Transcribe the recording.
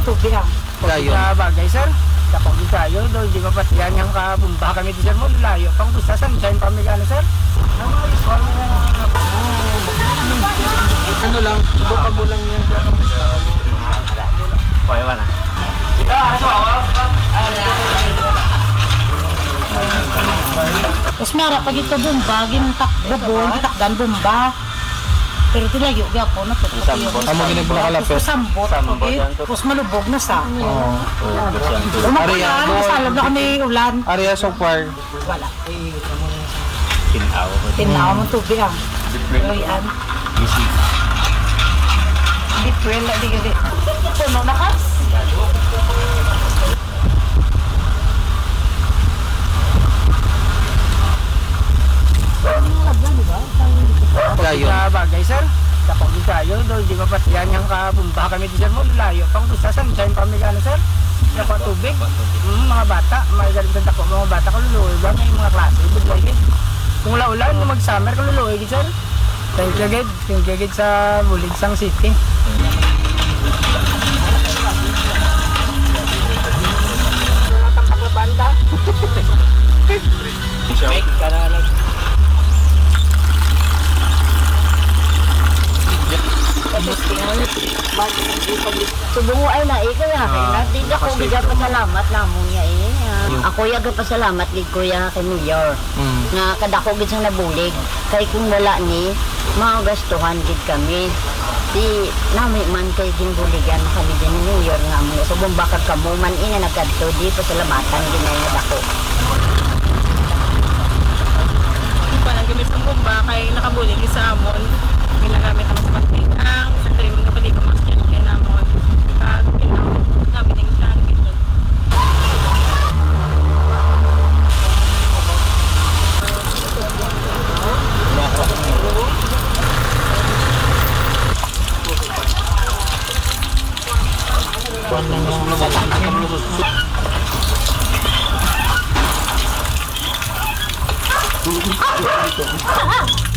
tubig ah. Layo. Sa bagay, sir. Kapag di tayo, doon di ba patiyan yung kabumba kami di sir mo, layo. Pang gusto saan, dyan pa may ano, sir? Ang mga iswal mo na Ano lang, subukan mo lang yan. Pwede ba na? Tapos mara pag ito bumba, gintakbo, gitakdan bumba. Pero tilayo, gapo na to. Amo ginagbo na kalapit. Sambot, tapos malubog na sa. Oo. Umakulan, masalab na kami ulan. Area so far. Wala. Tinaw. Tinaw mo tubig ah. Loyan. Easy. Di pwela, di gadi. Puno na kas. Layo. Sa bagay, sir. Kapag di tayo, doon di ba patiyan yung kabumba kami di sir mo, layo. Pang gusto saan, dyan pa may ano, sir? Dapat tubig. Mga bata, may galing sa dako, mga bata kaluluoy ba? May mga klase, budlay. Kung ulan, mag-summer kaluluoy, sir. Thank you, Gid. Thank you, Gid, sa Buligsang City. Banda. Make ka na lang. Subungo ay na kuya kay di ako biga pasalamat namon niya Ako yaga pasalamat gid kuya kay Mayor. Nga kadako gid sang nabulig. Kay kung wala ni magastuhan gid kami. Di nami man kay ginbuligan kami din ni Mayor nga mo. So bumbakag kamo man ina nagkadto di pasalamatan gid na dako. Parang gamit ng bomba kay nakabulig sa amon. Ginagamit ang sa pagtinang, sa trimming na pali ko mas yan kaya namon. At namin ang isang ito.